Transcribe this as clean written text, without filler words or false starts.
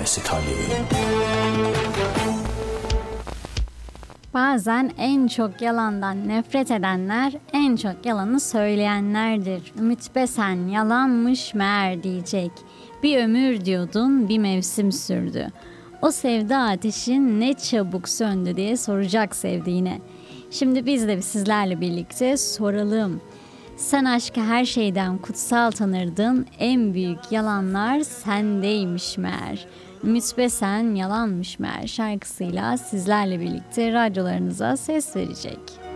सिखा लिए। Bazen en çok yalandan nefret edenler en çok yalanı söyleyenlerdir. Ümit Besen yalanmış meğer diyecek. Bir ömür diyordun, bir mevsim sürdü. O sevda ateşin ne çabuk söndü diye soracak sevdiğine. Şimdi biz de sizlerle birlikte soralım. Sen aşkı her şeyden kutsal tanırdın, en büyük yalanlar sendeymiş meğer. Ümit Besen yalanmış meğer şarkısıyla sizlerle birlikte radyolarınıza ses verecek.